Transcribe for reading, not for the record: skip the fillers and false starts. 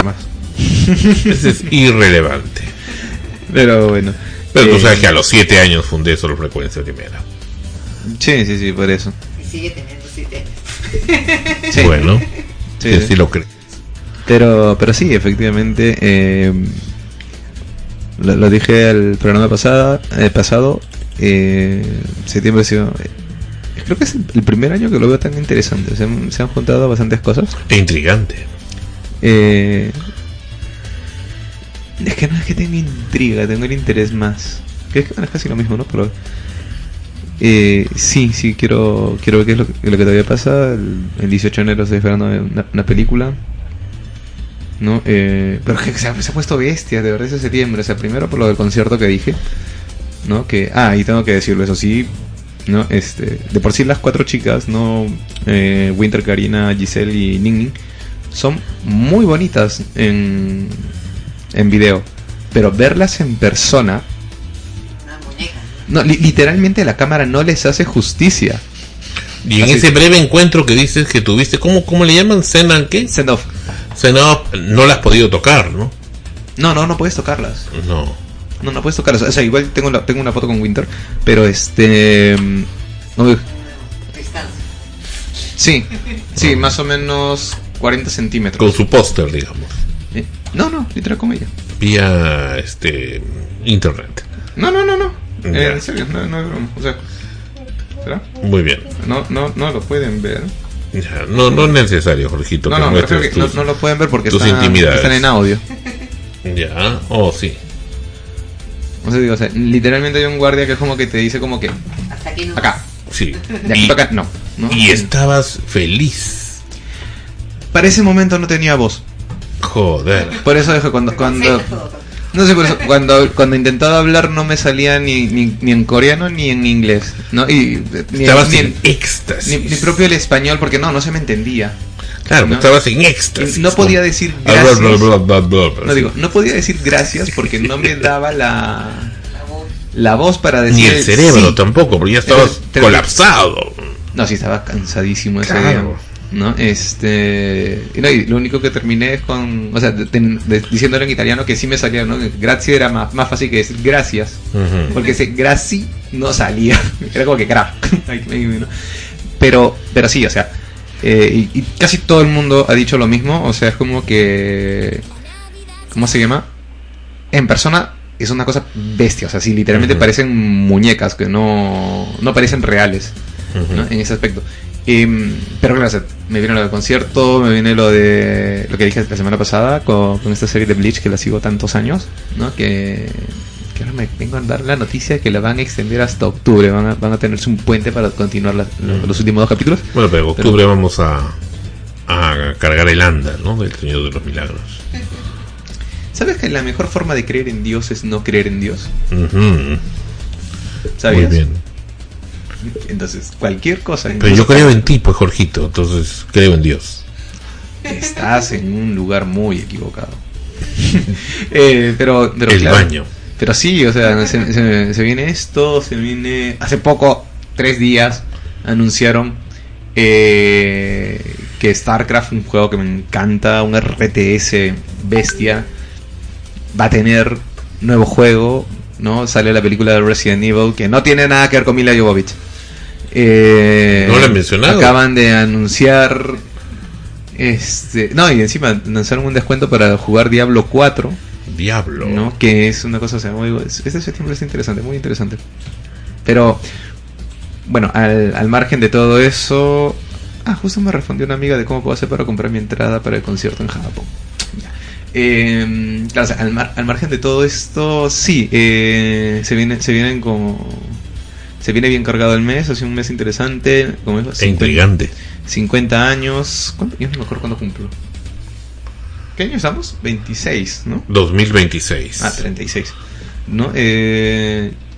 más. Ese es irrelevante. Pero bueno. Pero tú sabes que a los 7 años fundé Solo Frecuencia Primera. Sí, por eso. Y sigue teniendo 7 años. Sí. Bueno, Sí. sí lo creo. Pero sí, efectivamente, lo dije el programa pasado, septiembre ha sido, creo que es el primer año que lo veo tan interesante. Se han juntado bastantes cosas. E intrigante. Es que no es que tenga intriga, tengo el interés más. Que es casi lo mismo, ¿no? Pero sí, quiero ver qué es lo que todavía pasa. El 18 de enero estoy esperando una película, ¿no? Pero que se ha puesto bestia de verdad ese septiembre. O sea, primero por lo del concierto que dije, ¿no? Y tengo que decirlo, eso sí, ¿no? De por sí las 4 chicas, ¿no? Winter, Karina, Giselle y Ning son muy bonitas en video, pero verlas en persona, Una muñeca. no, literalmente la cámara no les hace justicia. Y en Así ese breve encuentro que dices que tuviste, ¿cómo le llaman? ¿Cena qué? Send off. Cena, no la has podido tocar, ¿no? No puedes tocarlas. No. No puedes tocarlas. O sea, igual tengo una foto con Winter, pero no, sí, más o menos 40 centímetros. Con su póster, digamos. No, literal con ella. Vía internet. No. Ya. En serio, no es broma. O sea, ¿será? Muy bien. No lo pueden ver. Ya, no es necesario, Jorgito, que Me refiero muestres que tus, no lo pueden ver porque tus intimidades. están en audio. Ya, sí. O sea, digo, literalmente hay un guardia que es como que te dice como que Hasta aquí no. acá, Sí. de aquí para acá, no. Y estabas feliz. Para ese momento no tenía voz. Joder. Por eso dije cuando no sé, por eso cuando intentaba hablar no me salía ni en coreano ni en inglés, ¿no? Y Estabas en éxtasis. ni propio el español porque no se me entendía. Claro, ¿no? estabas en éxtasis. No podía decir gracias. No podía decir gracias porque no me daba la voz para decir Ni el cerebro sí. tampoco, porque ya estabas colapsado. No, sí, estaba cansadísimo ese Claro. día, ¿no? Y lo único que terminé es con, o sea, diciéndolo en italiano que sí me salía, ¿no? Grazie era más fácil que decir gracias, porque ese graci no salía, era como que crack. ¿No? Pero sí, o sea, y casi todo el mundo ha dicho lo mismo, o sea, es como que, ¿cómo se llama? En persona es una cosa bestia, o sea, sí, literalmente parecen muñecas que no parecen reales, ¿no? En ese aspecto. Pero claro, o sea, me viene lo del concierto, me viene lo de lo que dije la semana pasada con esta serie de Bleach que la sigo tantos años, ¿no? Que ahora me vengo a dar la noticia que la van a extender hasta octubre, van a tenerse un puente para continuar los últimos 2 capítulos. Bueno, pero en octubre vamos a cargar el andar, ¿no? Del Señor de los Milagros. ¿Sabes que la mejor forma de creer en Dios es no creer en Dios? Muy ¿Sabías? bien. Entonces, cualquier cosa. Pero yo creo en ti, pues, Jorgito, entonces creo en Dios. Estás en un lugar muy equivocado. pero El claro, baño. Pero sí, o sea, se viene esto, se viene... Hace poco, 3 días, anunciaron que StarCraft, un juego que me encanta, un RTS bestia, va a tener nuevo juego, ¿no? Sale la película de Resident Evil, que no tiene nada que ver con Mila Jovovich. No lo he mencionado. Acaban de anunciar... No, y encima lanzaron un descuento para jugar Diablo 4. Diablo. ¿No? Que es una cosa, o sea, este septiembre es interesante, muy interesante. Pero, bueno, al margen de todo eso... justo me respondió una amiga de cómo puedo hacer para comprar mi entrada para el concierto en Japón. Claro, o sea, al margen de todo esto, sí, se viene bien cargado el mes, ha sido un mes interesante, como es, intrigante. 50 años, ¿cuánto? Yo no me acuerdo cuándo cumplo. ¿Qué año estamos? 26, ¿no? 2026. 36, ¿no?